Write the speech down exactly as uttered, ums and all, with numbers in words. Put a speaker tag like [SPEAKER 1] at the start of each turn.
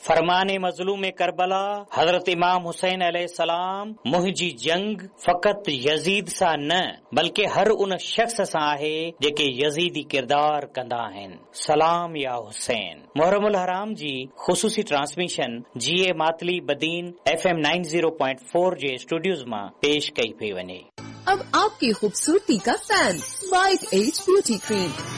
[SPEAKER 1] फरमाने मज़लूम करबला हज़रत इमाम हुसैन अलैहिस्सलाम मुंहिंजी जंग फ़क़त यज़ीद सां न बल्कि हर उन शख्स सां आहे जेके यज़ीदी किरदार कंदा आहिनि। सलाम या हुसैन। मुहर्रमुल हराम जी ख़ुसूसी ट्रांसमिशन जीए Matali Badin F M ninety point four जे स्टूडियोज़ मां पेश कई पई वञे।
[SPEAKER 2] अब आपकी खूबसूरती का fan white age beauty cream.